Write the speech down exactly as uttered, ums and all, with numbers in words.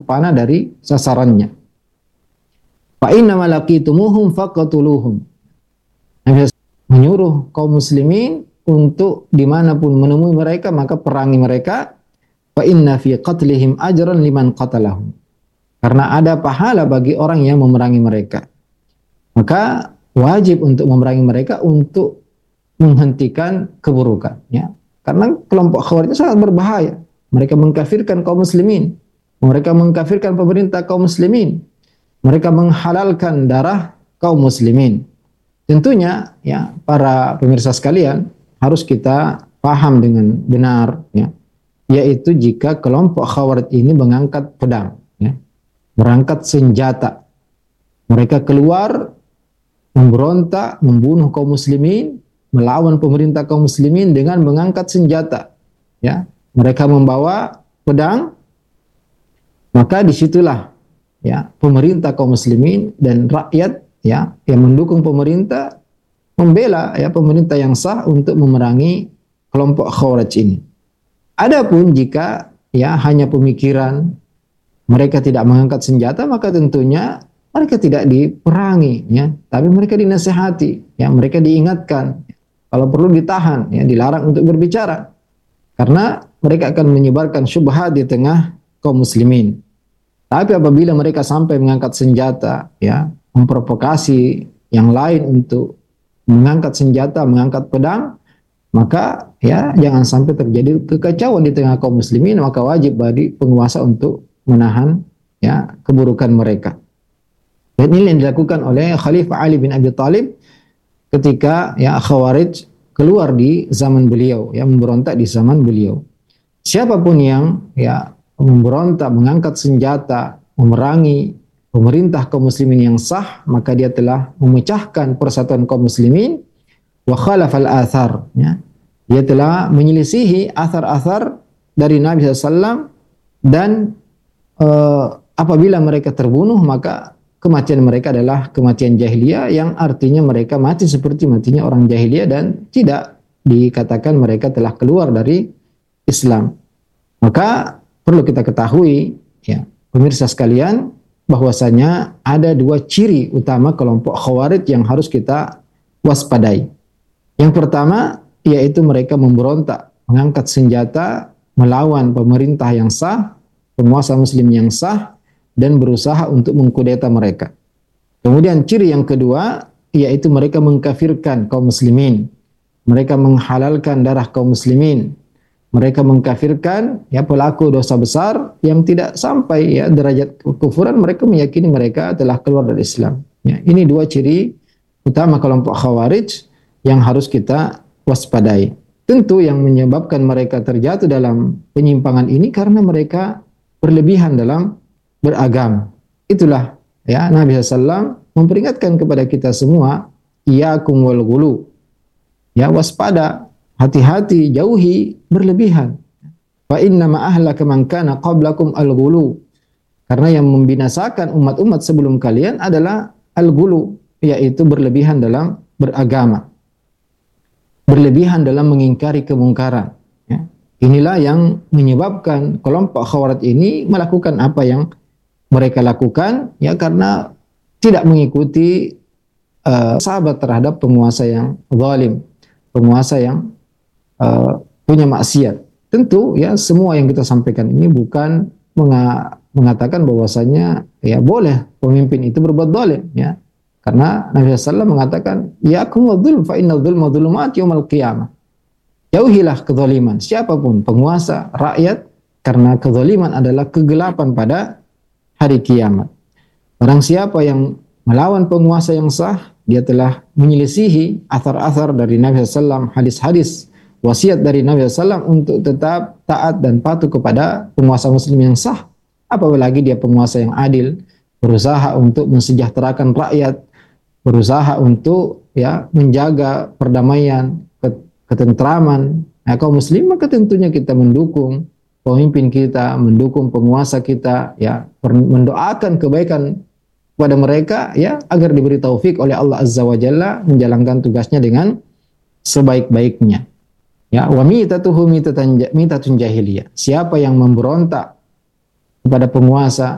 panah dari sasarannya. Fa inna malaqitumuhum faqatuluhum. Nabi menyuruh kaum muslimin untuk dimanapun menemui mereka maka perangi mereka. Fa inna fi qatlihim ajran liman qatalahum. Karena ada pahala bagi orang yang memerangi mereka. Maka wajib untuk memerangi mereka untuk menghentikan keburukan. Ya. Karena kelompok Khawarij sangat berbahaya. Mereka mengkafirkan kaum muslimin. Mereka mengkafirkan pemerintah kaum muslimin. Mereka menghalalkan darah kaum muslimin. Tentunya ya para pemirsa sekalian harus kita paham dengan benar ya, yaitu jika kelompok Khawarij ini mengangkat pedang ya, berangkat senjata, mereka keluar memberontak, membunuh kaum muslimin, melawan pemerintah kaum muslimin dengan mengangkat senjata ya, mereka membawa pedang, maka disitulah ya pemerintah kaum muslimin dan rakyat ya yang mendukung pemerintah membela ya pemerintah yang sah untuk memerangi kelompok Khawarij ini. Adapun jika ya hanya pemikiran mereka tidak mengangkat senjata, maka tentunya mereka tidak diperangi ya, tapi mereka dinasihati ya, mereka diingatkan kalau perlu ditahan ya, dilarang untuk berbicara karena mereka akan menyebarkan syubhat di tengah kaum muslimin. Tapi apabila mereka sampai mengangkat senjata, ya, memprovokasi yang lain untuk mengangkat senjata, mengangkat pedang, maka ya jangan sampai terjadi kekacauan di tengah kaum muslimin, maka wajib bagi penguasa untuk menahan ya keburukan mereka. Dan ini yang dilakukan oleh Khalifah Ali bin Abi Thalib ketika ya Khawarij keluar di zaman beliau, ya memberontak di zaman beliau. Siapapun yang ya memberontak, mengangkat senjata, memerangi pemerintah kaum muslimin yang sah, maka dia telah memecahkan persatuan kaum muslimin wa khalafal athar ya. Dia telah menyelisihi athar-athar dari Nabi shallallahu alaihi wasallam dan uh, apabila mereka terbunuh maka kematian mereka adalah kematian jahiliyah yang artinya mereka mati seperti matinya orang jahiliyah dan tidak dikatakan mereka telah keluar dari Islam. Maka perlu kita ketahui ya pemirsa sekalian bahwasanya ada dua ciri utama kelompok Khawarij yang harus kita waspadai. Yang pertama yaitu mereka memberontak, mengangkat senjata melawan pemerintah yang sah, penguasa muslim yang sah dan berusaha untuk mengkudeta mereka. Kemudian ciri yang kedua yaitu mereka mengkafirkan kaum muslimin. Mereka menghalalkan darah kaum muslimin. Mereka mengkafirkan ya pelaku dosa besar yang tidak sampai ya derajat kekufuran, mereka meyakini mereka telah keluar dari Islam. Ya, ini dua ciri utama kelompok Khawarij yang harus kita waspadai. Tentu yang menyebabkan mereka terjatuh dalam penyimpangan ini karena mereka berlebihan dalam beragama. Itulah ya Nabi shallallahu alaihi wasallam memperingatkan kepada kita semua, iyyakum wal ghulu. Ya waspada, hati-hati, jauhi berlebihan. Fa inna ma ahlaka man kana qablakum al-ghulu. Karena yang membinasakan umat-umat sebelum kalian adalah al-ghulu, yaitu berlebihan dalam beragama. Berlebihan dalam mengingkari kemungkaran. Ya. Inilah yang menyebabkan kelompok Khawarij ini melakukan apa yang mereka lakukan, ya karena tidak mengikuti uh, sahabat terhadap penguasa yang zalim, penguasa yang Uh, punya maksiat. Tentu ya semua yang kita sampaikan ini bukan menga mengatakan bahwasanya ya boleh pemimpin itu berbuat zalim ya. Karena Nabi shallallahu alaihi wasallam mengatakan yakum wadzulm fa inna dzulma dzulumat yaumil qiyamah. Jauhilah kezaliman siapapun, penguasa, rakyat, karena kezaliman adalah kegelapan pada hari kiamat. Barang siapa yang melawan penguasa yang sah, dia telah menyelisihi athar-athar dari Nabi shallallahu alaihi wasallam, hadis-hadis wasiat dari Nabi shallallahu alaihi wasallam untuk tetap taat dan patuh kepada penguasa muslim yang sah, apalagi dia penguasa yang adil, berusaha untuk mensejahterakan rakyat, berusaha untuk ya menjaga perdamaian, ketentraman ya, kaum muslim, maka tentunya kita mendukung pemimpin kita, mendukung penguasa kita, ya mendoakan kebaikan kepada mereka ya agar diberi taufik oleh Allah Azza wa Jalla menjalankan tugasnya dengan sebaik-baiknya. Ya, wa mitatuhu mitatun jahiliyah. Siapa yang memberontak kepada penguasa,